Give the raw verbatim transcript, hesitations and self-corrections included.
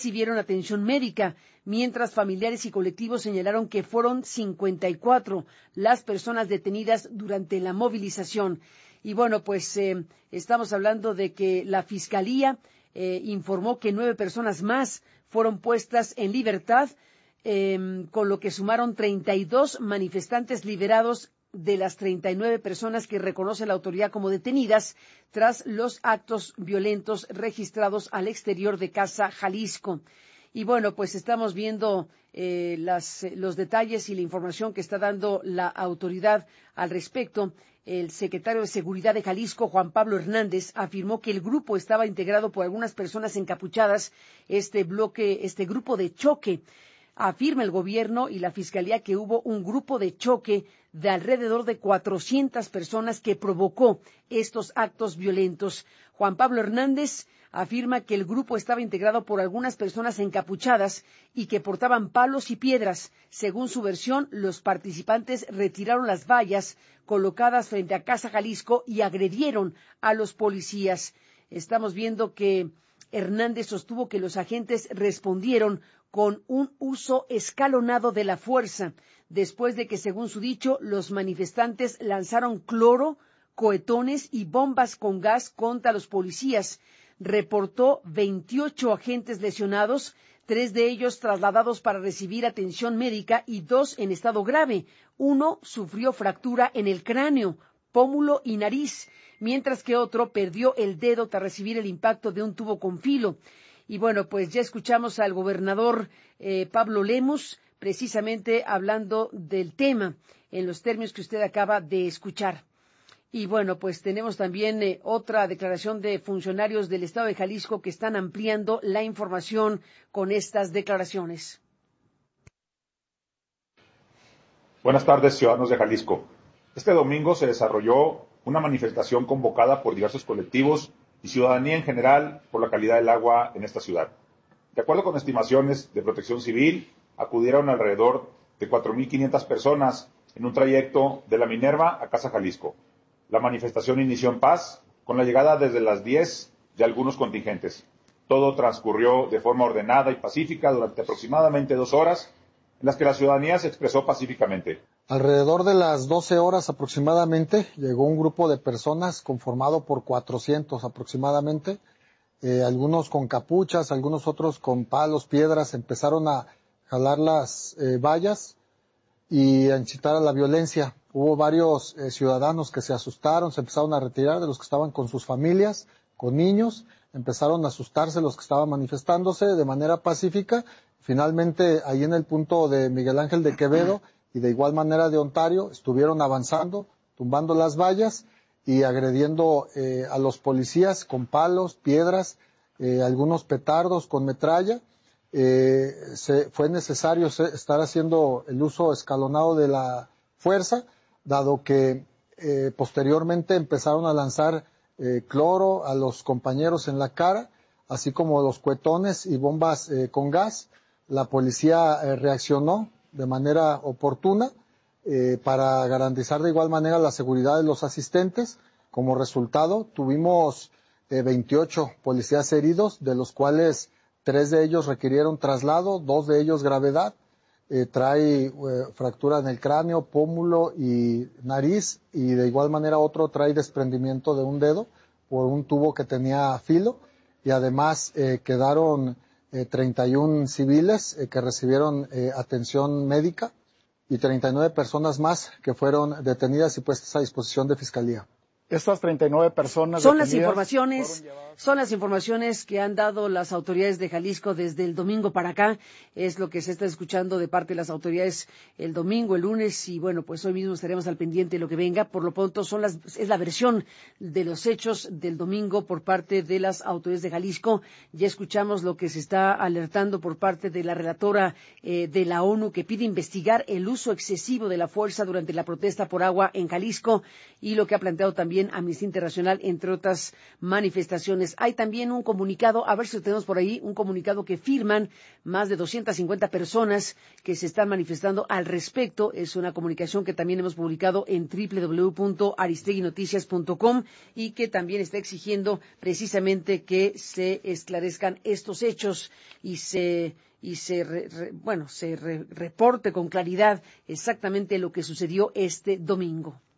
recibieron atención médica, mientras familiares y colectivos señalaron que fueron cincuenta y cuatro las personas detenidas durante la movilización. Y bueno, pues eh, estamos hablando de que la Fiscalía eh, informó que nueve personas más fueron puestas en libertad, eh, con lo que sumaron treinta y dos manifestantes liberados de las treinta y nueve personas que reconoce la autoridad como detenidas tras los actos violentos registrados al exterior de Casa Jalisco. Y bueno, pues estamos viendo eh, las, los detalles y la información que está dando la autoridad al respecto. El secretario de Seguridad de Jalisco, Juan Pablo Hernández, afirmó que el grupo estaba integrado por algunas personas encapuchadas, este bloque, este grupo de choque. Afirma el gobierno y la Fiscalía que hubo un grupo de choque de alrededor de cuatrocientas personas que provocó estos actos violentos. Juan Pablo Hernández afirma que el grupo estaba integrado por algunas personas encapuchadas y que portaban palos y piedras. Según su versión, los participantes retiraron las vallas colocadas frente a Casa Jalisco y agredieron a los policías. Estamos viendo que Hernández sostuvo que los agentes respondieron con un uso escalonado de la fuerza, después de que, según su dicho, los manifestantes lanzaron cloro, cohetones y bombas con gas contra los policías. Reportó veintiocho agentes lesionados, tres de ellos trasladados para recibir atención médica y dos en estado grave. Uno sufrió fractura en el cráneo, pómulo y nariz, mientras que otro perdió el dedo tras recibir el impacto de un tubo con filo. Y bueno, pues ya escuchamos al gobernador eh, Pablo Lemus, precisamente hablando del tema en los términos que usted acaba de escuchar. Y bueno, pues tenemos también eh, otra declaración de funcionarios del Estado de Jalisco que están ampliando la información con estas declaraciones. Buenas tardes, ciudadanos de Jalisco. Este domingo se desarrolló una manifestación convocada por diversos colectivos y ciudadanía en general por la calidad del agua en esta ciudad. De acuerdo con estimaciones de Protección Civil, acudieron alrededor de cuatro mil quinientas personas en un trayecto de La Minerva a Casa Jalisco. La manifestación inició en paz, con la llegada desde las diez de algunos contingentes. Todo transcurrió de forma ordenada y pacífica durante aproximadamente dos horas, en las que la ciudadanía se expresó pacíficamente. Alrededor de las doce horas aproximadamente llegó un grupo de personas conformado por cuatrocientos aproximadamente, eh, algunos con capuchas, algunos otros con palos, piedras, empezaron a jalar las eh, vallas y a incitar a la violencia. Hubo varios eh, ciudadanos que se asustaron, se empezaron a retirar de los que estaban con sus familias, con niños, empezaron a asustarse los que estaban manifestándose de manera pacífica. Finalmente, ahí en el punto de Miguel Ángel de Quevedo y de igual manera de Ontario, estuvieron avanzando, tumbando las vallas y agrediendo eh, a los policías con palos, piedras, eh, algunos petardos con metralla. Eh, se, fue necesario se, estar haciendo el uso escalonado de la fuerza, dado que eh, posteriormente empezaron a lanzar eh, cloro a los compañeros en la cara, así como los cohetones y bombas eh, con gas. La policía eh, reaccionó de manera oportuna eh, para garantizar de igual manera la seguridad de los asistentes. Como resultado, tuvimos eh, veintiocho policías heridos, de los cuales tres de ellos requirieron traslado, dos de ellos gravedad. Eh, trae eh, fractura en el cráneo, pómulo y nariz, y de igual manera otro trae desprendimiento de un dedo por un tubo que tenía filo, y además eh, quedaron eh, treinta y uno civiles eh, que recibieron eh, atención médica y treinta y nueve personas más que fueron detenidas y puestas a disposición de Fiscalía. Estas treinta y nueve personas son las informaciones son las informaciones que han dado las autoridades de Jalisco desde el domingo para acá. Es lo que se está escuchando de parte de las autoridades el domingo, el lunes, y bueno, pues hoy mismo estaremos al pendiente de lo que venga. Por lo pronto son las es la versión de los hechos del domingo por parte de las autoridades de Jalisco. Ya escuchamos lo que se está alertando por parte de la relatora eh, de la ONU, que pide investigar el uso excesivo de la fuerza durante la protesta por agua en Jalisco, y lo que ha planteado también también Amnistía Internacional, entre otras manifestaciones. Hay también un comunicado, a ver si lo tenemos por ahí, un comunicado que firman más de doscientas cincuenta personas que se están manifestando al respecto. Es una comunicación que también hemos publicado en doble u doble u doble u punto aristeguinoticias punto com y que también está exigiendo precisamente que se esclarezcan estos hechos y se y se re, re, bueno se re, reporte con claridad exactamente lo que sucedió este domingo.